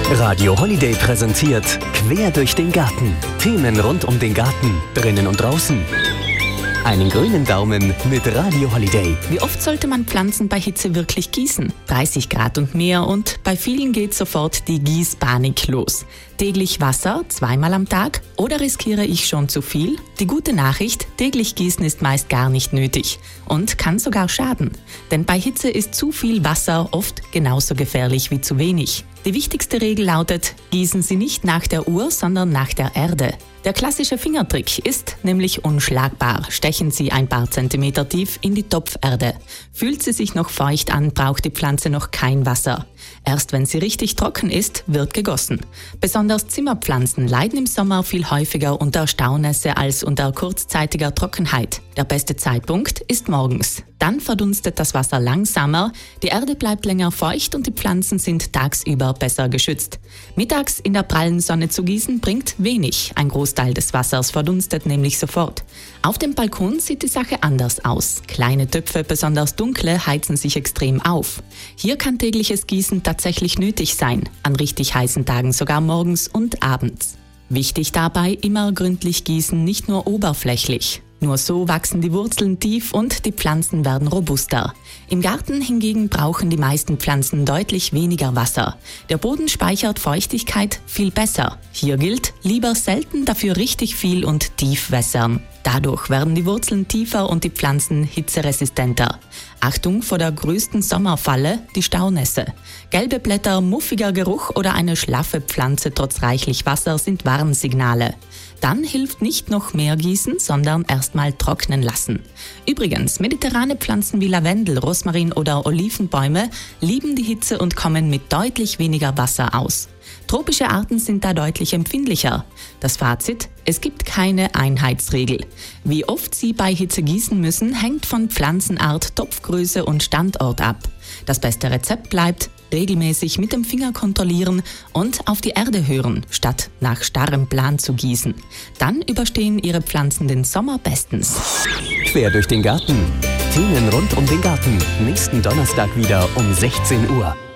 Radio Holiday präsentiert Quer durch den Garten. Themen rund um den Garten, drinnen und draußen. Einen grünen Daumen mit Radio Holiday. Wie oft sollte man Pflanzen bei Hitze wirklich gießen? 30 Grad und mehr und bei vielen geht sofort die Gießpanik los. Täglich Wasser, 2-mal am Tag? Oder riskiere ich schon zu viel? Die gute Nachricht, täglich gießen ist meist gar nicht nötig und kann sogar schaden. Denn bei Hitze ist zu viel Wasser oft genauso gefährlich wie zu wenig. Die wichtigste Regel lautet, gießen Sie nicht nach der Uhr, sondern nach der Erde. Der klassische Fingertrick ist nämlich unschlagbar. Stechen Sie ein paar Zentimeter tief in die Topferde. Fühlt sie sich noch feucht an, braucht die Pflanze noch kein Wasser. Erst wenn sie richtig trocken ist, wird gegossen. Besonders Zimmerpflanzen leiden im Sommer viel häufiger unter Staunässe als unter kurzzeitiger Trockenheit. Der beste Zeitpunkt ist morgens. Dann verdunstet das Wasser langsamer, die Erde bleibt länger feucht und die Pflanzen sind tagsüber besser geschützt. Mittags in der prallen Sonne zu gießen bringt wenig. Ein Großteil des Wassers verdunstet nämlich sofort. Auf dem Balkon sieht die Sache anders aus. Kleine Töpfe, besonders dunkle, heizen sich extrem auf. Hier kann tägliches Gießen tatsächlich nötig sein, an richtig heißen Tagen sogar morgens und abends. Wichtig dabei, immer gründlich gießen, nicht nur oberflächlich. Nur so wachsen die Wurzeln tief und die Pflanzen werden robuster. Im Garten hingegen brauchen die meisten Pflanzen deutlich weniger Wasser. Der Boden speichert Feuchtigkeit viel besser. Hier gilt, lieber selten, dafür richtig viel und tief wässern. Dadurch werden die Wurzeln tiefer und die Pflanzen hitzeresistenter. Achtung vor der größten Sommerfalle, die Staunässe. Gelbe Blätter, muffiger Geruch oder eine schlaffe Pflanze trotz reichlich Wasser sind Warnsignale. Dann hilft nicht noch mehr gießen, sondern erstmal trocknen lassen. Übrigens, mediterrane Pflanzen wie Lavendel, Rosmarin oder Olivenbäume lieben die Hitze und kommen mit deutlich weniger Wasser aus. Tropische Arten sind da deutlich empfindlicher. Das Fazit: Es gibt keine Einheitsregel. Wie oft Sie bei Hitze gießen müssen, hängt von Pflanzenart, Topfgröße und Standort ab. Das beste Rezept bleibt: regelmäßig mit dem Finger kontrollieren und auf die Erde hören, statt nach starrem Plan zu gießen. Dann überstehen Ihre Pflanzen den Sommer bestens. Quer durch den Garten. Themen rund um den Garten. Nächsten Donnerstag wieder um 16 Uhr.